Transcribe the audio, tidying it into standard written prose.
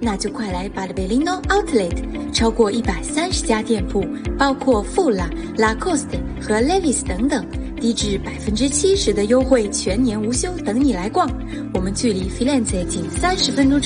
那就快来Barberino Outlet， 超过130家店铺，包括Fula、Lacoste 和 Levi's 等等，低至70%的优惠，全年无休，等你来逛。我们距离 Firenze 仅30分钟。